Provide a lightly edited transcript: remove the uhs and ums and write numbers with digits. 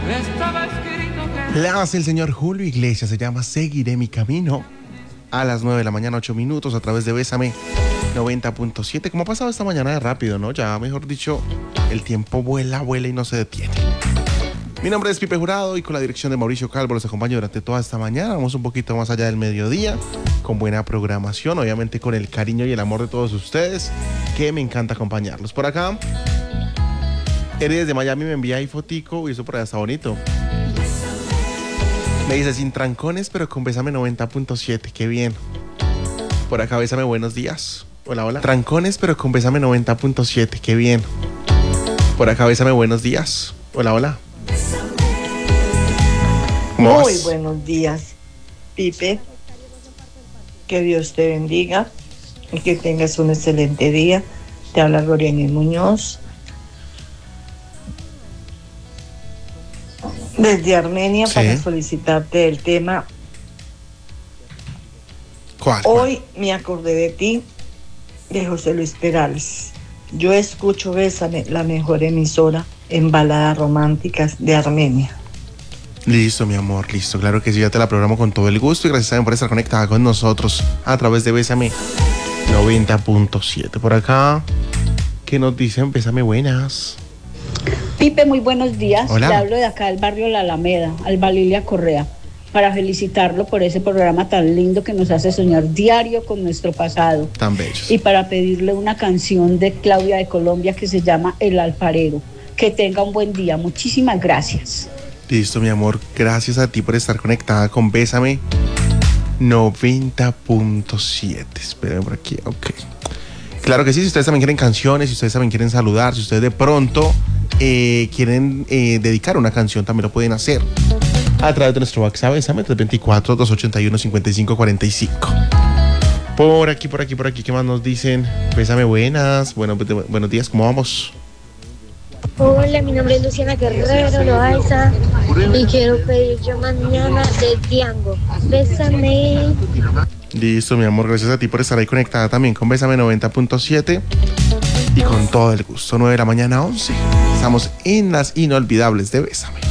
La hace el señor Julio Iglesias, se llama Seguiré mi camino. A las 9 de la mañana, 8 minutos, a través de Bésame 90.7. Como ha pasado esta mañana de rápido, ¿no? Ya, mejor dicho, el tiempo vuela, vuela y no se detiene. Mi nombre es Pipe Jurado y con la dirección de Mauricio Calvo los acompaño durante toda esta mañana. Vamos un poquito más allá del mediodía, con buena programación, obviamente con el cariño y el amor de todos ustedes, que me encanta acompañarlos. Por acá, Eri desde Miami me envía ahí fotico y eso por allá está bonito. Me dice, sin trancones, pero con Bésame 90.7, qué bien. Por acá, Bésame, buenos días. Hola, hola. Trancones, pero con Bésame 90.7, qué bien. Por acá, Bésame, buenos días. Hola, hola. Muy buenos días, Pipe. Que Dios te bendiga y que tengas un excelente día. Te habla Gloriani Muñoz desde Armenia, sí, para solicitarte el tema. ¿Cuál? Hoy me acordé de ti, de José Luis Perales. Yo escucho Bésame, la mejor emisora en baladas románticas de Armenia. Listo, mi amor, listo. Claro que sí, ya te la programo con todo el gusto y gracias también por estar conectada con nosotros a través de Bésame 90.7. Por acá, ¿qué nos dicen? Bésame, buenas. Pipe, muy buenos días. Hola. Le hablo de acá del barrio La Alameda, Alba Lilia Correa, para felicitarlo por ese programa tan lindo que nos hace soñar diario con nuestro pasado. Tan bellos. Y para pedirle una canción de Claudia de Colombia que se llama El Alfarero. Que tenga un buen día. Muchísimas gracias. Listo, mi amor. Gracias a ti por estar conectada con Bésame 90.7. Esperen por aquí. Ok. Claro que sí, si ustedes también quieren canciones, si ustedes también quieren saludar, si ustedes de pronto quieren dedicar una canción, también lo pueden hacer a través de nuestro WhatsApp, Bésame 324-281-5545. Por aquí, ¿qué más nos dicen? Bésame, buenas. Bueno, buenos días, ¿cómo vamos? Hola, mi nombre es Luciana Guerrero Loaiza y quiero pedir Yo Mañana de Diango. Bésame. Listo, mi amor, gracias a ti por estar ahí conectada también con Bésame 90.7 y con todo el gusto. 9 de la mañana, 11. Estamos en las inolvidables de Bésame.